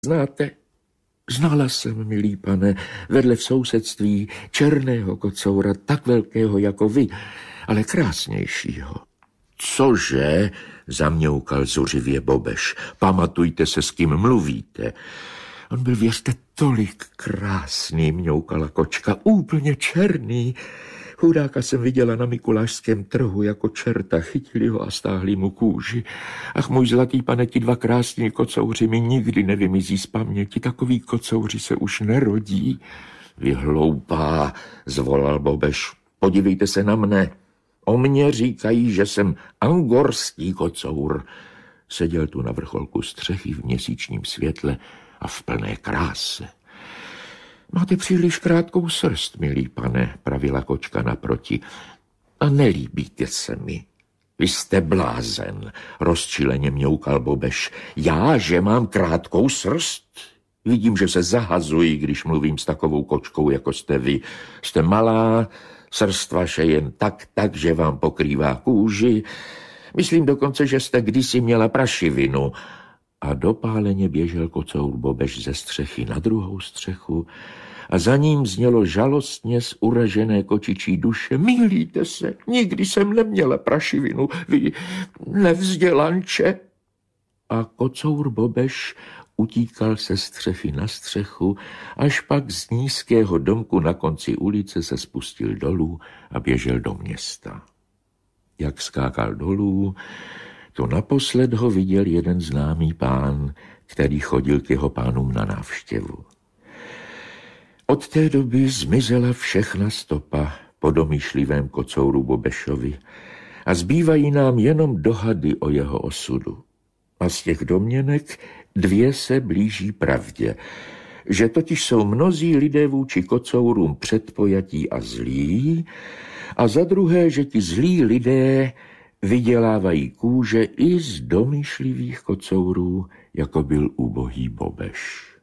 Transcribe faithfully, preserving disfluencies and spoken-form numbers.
Znáte? Znala jsem, milý pane, vedle v sousedství černého kocoura, tak velkého jako vy, ale krásnějšího. Cože? Zamňoukal zuřivě Bobeš. Pamatujte se, s kým mluvíte. On byl, věřte, tolik krásný, mňoukala kočka, úplně černý. Chudáka jsem viděla na mikulášském trhu jako čerta, chytili ho a stáhli mu kůži. Ach, můj zlatý pane, ti dva krásní kocouři mi nikdy nevymizí z paměti, takový kocouři se už nerodí. Vy hloupá, zvolal Bobeš, podívejte se na mne. O mně říkají, že jsem angorský kocour. Seděl tu na vrcholku střechy v měsíčním světle a v plné kráse. Máte příliš krátkou srst, milý pane, pravila kočka naproti, a nelíbíte se mi. Vy jste blázen, rozčileně mňoukal Bobeš. Já, že mám krátkou srst? Vidím, že se zahazuji, když mluvím s takovou kočkou, jako jste vy. Jste malá, srst vaše jen tak, tak, že vám pokrývá kůži. Myslím dokonce, že jste kdysi měla prašivinu. A dopáleně běžel kocour Bobeš ze střechy na druhou střechu a za ním znělo žalostně z uražené kočičí duše. Mýlíte se, nikdy jsem neměla prašivinu, vy nevzdělanče. A kocour Bobeš utíkal se střechy na střechu, až pak z nízkého domku na konci ulice se spustil dolů a běžel do města. Jak skákal dolů, to naposled ho viděl jeden známý pán, který chodil k jeho pánům na návštěvu. Od té doby zmizela všechna stopa po domýšlivém kocouru Bobešovi a zbývají nám jenom dohady o jeho osudu. A z těch domněnek dvě se blíží pravdě, že totiž jsou mnozí lidé vůči kocourům předpojatí a zlí, a za druhé, že ti zlí lidé vydělávají kůže i z domýšlivých kocourů, jako byl ubohý Bobeš.